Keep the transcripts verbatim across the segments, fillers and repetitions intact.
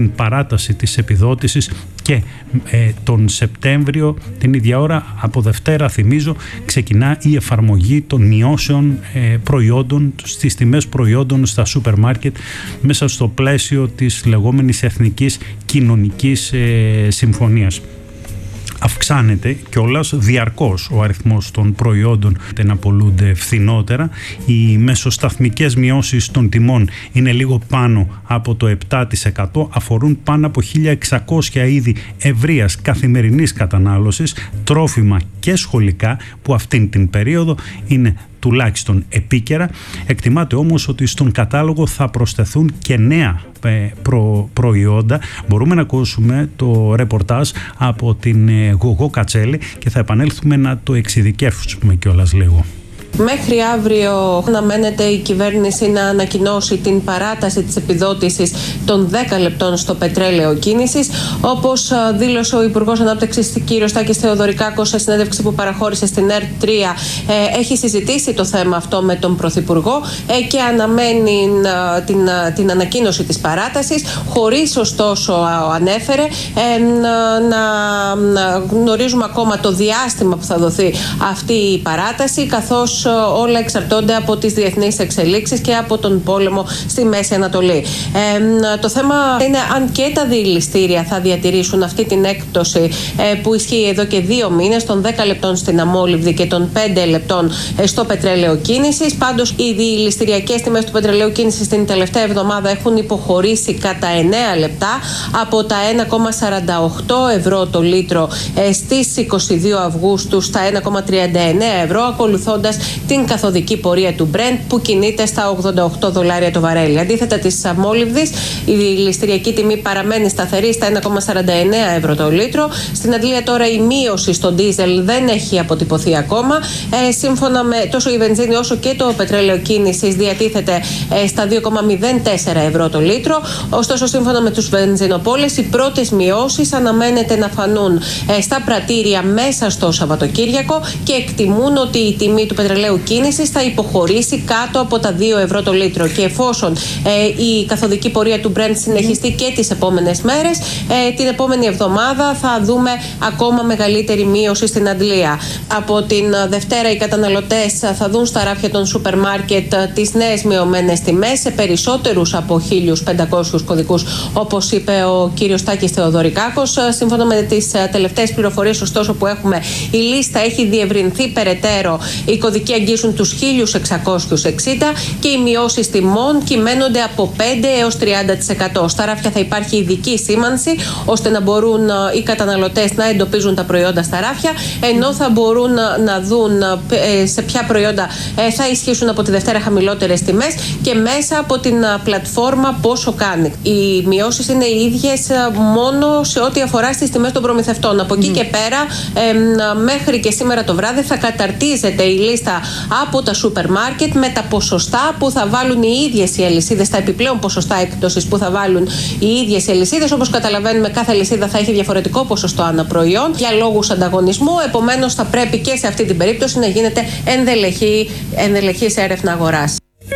την παράταση της επιδότησης και ε, τον Σεπτέμβριο την ίδια ώρα, από Δευτέρα θυμίζω, ξεκινά η εφαρμογή των μειώσεων ε, προϊόντων στις τιμές προϊόντων στα σούπερ μάρκετ μέσα στο πλαίσιο της λεγόμενης Εθνικής Κοινωνικής ε, Συμφωνίας. Αυξάνεται κιόλας διαρκώς ο αριθμός των προϊόντων που να πωλούνται φθηνότερα. Οι μεσοσταθμικές μειώσεις των τιμών είναι λίγο πάνω από το επτά τοις εκατό, αφορούν πάνω από χίλια εξακόσια είδη ευρείας καθημερινής κατανάλωσης, τρόφιμα και σχολικά, που αυτήν την περίοδο είναι τουλάχιστον επίκαιρα. Εκτιμάται όμως ότι στον κατάλογο θα προσθεθούν και νέα προ, προϊόντα. Μπορούμε να ακούσουμε το ρεπορτάζ από την Γογό Κατσέλη και θα επανέλθουμε να το εξειδικεύσουμε κιόλας λίγο. Μέχρι αύριο αναμένεται η κυβέρνηση να ανακοινώσει την παράταση της επιδότησης των δέκα λεπτών στο πετρέλαιο κίνησης. Όπως δήλωσε ο Υπουργός Ανάπτυξης κ. Τάκης Θεοδωρικάκος σε συνέντευξη που παραχώρησε στην ΕΡΤ τρία, έχει συζητήσει το θέμα αυτό με τον Πρωθυπουργό και αναμένει την, την ανακοίνωση της παράτασης, χωρίς ωστόσο, ανέφερε, να γνωρίζουμε ακόμα το διάστημα που θα δοθεί αυτή η παράταση, καθώς όλα εξαρτώνται από τις διεθνείς εξελίξεις και από τον πόλεμο στη Μέση Ανατολή. Ε, το θέμα είναι αν και τα διελιστήρια θα διατηρήσουν αυτή την έκπτωση ε, που ισχύει εδώ και δύο μήνες, των δέκα λεπτών στην αμόλυβδη και των πέντε λεπτών ε, στο πετρέλαιο κίνησης. Πάντως, οι διελιστηριακές τιμές του πετρελαίου κίνησης την τελευταία εβδομάδα έχουν υποχωρήσει κατά εννέα λεπτά, από τα ένα κόμμα σαράντα οκτώ ευρώ το λίτρο ε, στις είκοσι δύο Αυγούστου στα ένα κόμμα τριάντα εννέα ευρώ, ακολουθώντας την καθοδική πορεία του Brent που κινείται στα ογδόντα οκτώ δολάρια το βαρέλι. Αντίθετα της αμόλυβδης, η ληστηριακή τιμή παραμένει σταθερή στα ένα κόμμα σαράντα εννέα ευρώ το λίτρο. Στην Αγγλία τώρα η μείωση στο ντίζελ δεν έχει αποτυπωθεί ακόμα. Ε, σύμφωνα με τόσο η βενζίνη όσο και το πετρέλαιο κίνησης διατίθεται ε, στα δύο κόμμα μηδέν τέσσερα ευρώ το λίτρο. Ωστόσο, σύμφωνα με τους βενζινοπόλες, οι πρώτες μειώσεις αναμένεται να φανούν ε, στα πρατήρια μέσα στο Σαββατοκύριακο και εκτιμούν ότι η τιμή του πετρελαίου κίνησης θα υποχωρήσει κάτω από τα δύο ευρώ το λίτρο. Και εφόσον ε, η καθοδική πορεία του Brent συνεχιστεί και τις επόμενες μέρες, ε, την επόμενη εβδομάδα θα δούμε ακόμα μεγαλύτερη μείωση στην Αγγλία. Από την Δευτέρα οι καταναλωτές θα δουν στα ράφια των σούπερ μάρκετ τις νέες μειωμένες τιμές σε περισσότερους από χίλιους πεντακόσιους κωδικούς, όπως είπε ο κύριος Τάκης Θεοδωρικάκος. Σύμφωνα με τις τελευταίες πληροφορίες, ωστόσο, που έχουμε, η λίστα έχει διευρυνθεί περαιτέρω. Οι κωδικοί αγγίζουν τους χίλια εξακόσια εξήντα και οι μειώσεις τιμών κυμαίνονται από πέντε έως τριάντα τοις εκατό. Στα ράφια θα υπάρχει ειδική σήμανση, ώστε να μπορούν οι καταναλωτές να εντοπίζουν τα προϊόντα στα ράφια, ενώ θα μπορούν να δουν σε ποια προϊόντα θα ισχύσουν από τη Δευτέρα χαμηλότερες τιμές και μέσα από την πλατφόρμα πόσο κάνει. Οι μειώσεις είναι οι ίδιες μόνο σε ό,τι αφορά στις τιμές των προμηθευτών. Από εκεί mm. και πέρα, μέχρι και σήμερα το βράδυ θα καταρτίζεται η λίστα από τα σούπερ μάρκετ με τα ποσοστά που θα βάλουν οι ίδιες οι αλυσίδες, τα επιπλέον ποσοστά έκπτωσης που θα βάλουν οι ίδιες οι αλυσίδες. Όπως καταλαβαίνουμε, κάθε αλυσίδα θα έχει διαφορετικό ποσοστό ανά προϊόν για λόγους ανταγωνισμού. Επομένως, θα πρέπει και σε αυτή την περίπτωση να γίνεται ενδελεχή, ενδελεχής έρευνα αγοράς.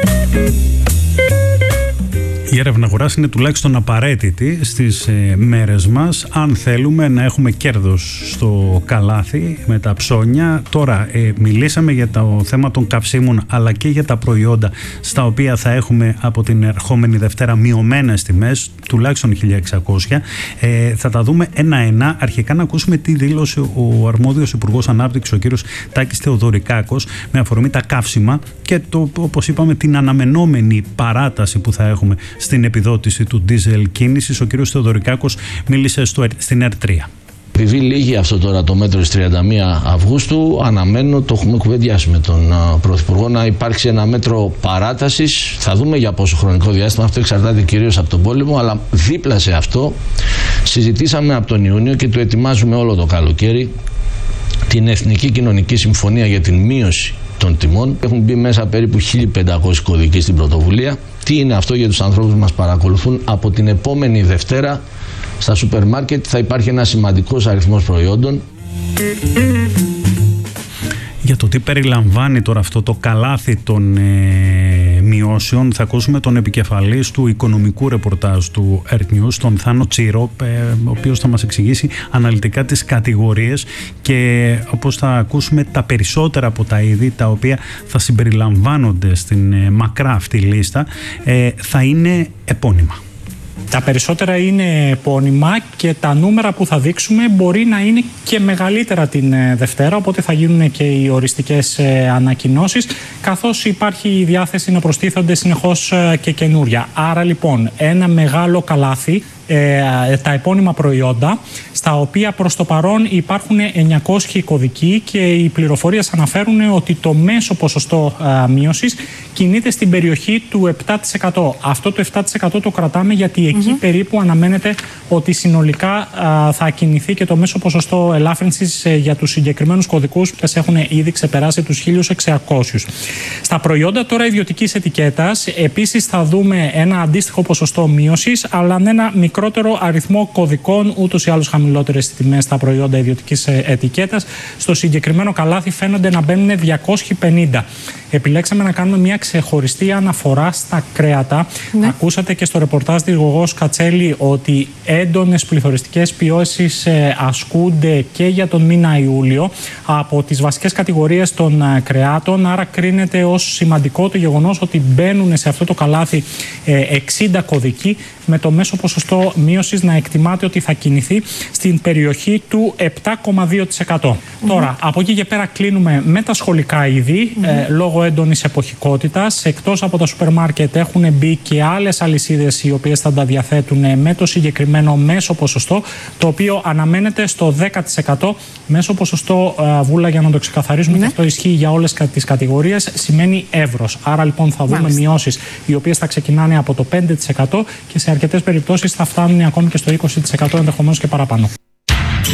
Η έρευνα αγοράς είναι τουλάχιστον απαραίτητη στις ε, μέρες μας, αν θέλουμε να έχουμε κέρδος στο καλάθι με τα ψώνια. Τώρα ε, μιλήσαμε για το θέμα των καυσίμων, αλλά και για τα προϊόντα στα οποία θα έχουμε από την ερχόμενη Δευτέρα μειωμένες τιμές, τουλάχιστον χίλια εξακόσια. Ε, θα τα δούμε ένα-ένα. Αρχικά να ακούσουμε τι δήλωσε ο αρμόδιος Υπουργός Ανάπτυξης, ο κύριος Τάκης Θεοδωρικάκος, με αφορμή τα καύσιμα και το, όπως είπαμε, την αναμενόμενη παράταση που θα έχουμε στην επιδότηση του ντίζελ κίνησης. Ο κ. Θεοδωρικάκος μίλησε στο, στην ΕΡΤ τρία. Επειδή λύγει αυτό τώρα το μέτρο της τριάντα μία Αυγούστου, αναμένω, το έχουμε κουβεντιάσει με τον uh, Πρωθυπουργό, να υπάρξει ένα μέτρο παράτασης. Θα δούμε για πόσο χρονικό διάστημα, αυτό εξαρτάται κυρίως από τον πόλεμο, αλλά δίπλα σε αυτό συζητήσαμε από τον Ιούνιο και το ετοιμάζουμε όλο το καλοκαίρι την Εθνική Κοινωνική Συμφωνία για την μείωση των τιμών. Έχουν μπει μέσα περίπου χίλια πεντακόσιοι κωδικοί στην πρωτοβουλία. Τι είναι αυτό για τους ανθρώπους που μας παρακολουθούν? Από την επόμενη Δευτέρα στα σούπερ μάρκετ θα υπάρχει ένα σημαντικός αριθμός προϊόντων. Για το τι περιλαμβάνει τώρα αυτό το καλάθι των ε, μειώσεων. Θα ακούσουμε τον επικεφαλής του οικονομικού ρεπορτάζ του Earth News, τον Θάνο Τσίρο, ο οποίος θα μας εξηγήσει αναλυτικά τις κατηγορίες και όπως θα ακούσουμε τα περισσότερα από τα είδη τα οποία θα συμπεριλαμβάνονται στην μακρά αυτή λίστα θα είναι επώνυμα. Τα περισσότερα είναι επώνυμα και τα νούμερα που θα δείξουμε μπορεί να είναι και μεγαλύτερα την Δευτέρα, οπότε θα γίνουν και οι οριστικές ανακοινώσεις, καθώς υπάρχει η διάθεση να προστίθονται συνεχώς και καινούρια. Άρα λοιπόν ένα μεγάλο καλάθι, ε, τα επώνυμα προϊόντα, στα οποία προς το παρόν υπάρχουν εννιακόσιοι κωδικοί και οι πληροφορίες αναφέρουν ότι το μέσο ποσοστό ε, μείωσης κινείται στην περιοχή του επτά τοις εκατό. Αυτό το επτά τοις εκατό το κρατάμε γιατί εκεί mm-hmm. περίπου αναμένεται ότι συνολικά ε, θα κινηθεί και το μέσο ποσοστό ελάφρυνσης ε, για τους συγκεκριμένους κωδικούς που έχουν ήδη ξεπεράσει τους χίλιους εξακόσιους. Στα προϊόντα τώρα ιδιωτικής ετικέτας επίσης θα δούμε ένα αντίστοιχο ποσοστό μείωσης, αλλά με ένα μικρότερο αριθμό κωδικών, ούτως ή άλλως χαμηλότερες τιμές στα προϊόντα ιδιωτικής ετικέτας. Στο συγκεκριμένο καλάθι φαίνονται να μπαίνουν διακόσιοι πενήντα. Επιλέξαμε να κάνουμε μια ξεχωριστή αναφορά στα κρέατα. Ναι. Ακούσατε και στο ρεπορτάζ της Γογός Κατσέλη ότι έντονες πληθωριστικές πιέσεις ασκούνται και για τον μήνα Ιούλιο από τις βασικές κατηγορίες των κρεάτων. Άρα κρίνεται ως σημαντικό το γεγονός ότι μπαίνουν σε αυτό το καλάθι εξήντα κωδικοί, με το μέσο ποσοστό μείωσης να εκτιμάται ότι θα κινηθεί στην περιοχή του επτά κόμμα δύο τοις εκατό. Mm-hmm. Τώρα, από εκεί και πέρα κλείνουμε με τα σχολικά είδη, mm-hmm. ε, λόγω έντονης εποχικότητας. Εκτός από τα σούπερ μάρκετ έχουν μπει και άλλες αλυσίδες οι οποίες θα τα διαθέτουν με το συγκεκριμένο μέσο ποσοστό, το οποίο αναμένεται στο δέκα τοις εκατό. Μέσο ποσοστό, ε, Βούλα, για να το ξεκαθαρίσουμε, mm-hmm. και αυτό ισχύει για όλες τις κατηγορίες, σημαίνει εύρος. Άρα λοιπόν θα δούμε μειώσεις οι οποίες θα ξεκινάνε από το πέντε τοις εκατό και σε αρκετές περιπτώσεις θα φτάνουν ακόμη και στο είκοσι τοις εκατό, ενδεχομένως και παραπάνω.